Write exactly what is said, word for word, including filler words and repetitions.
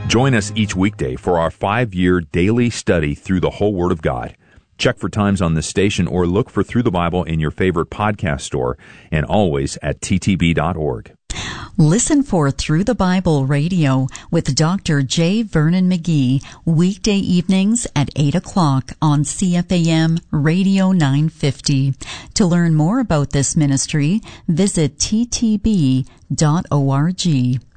Join us each weekday for our five-year daily study through the whole Word of God. Check for times on this station or look for Through the Bible in your favorite podcast store and always at t t b dot org. Listen for Through the Bible Radio with Doctor J. Vernon McGee weekday evenings at eight o'clock on C F A M Radio nine fifty. To learn more about this ministry, visit t t b dot org.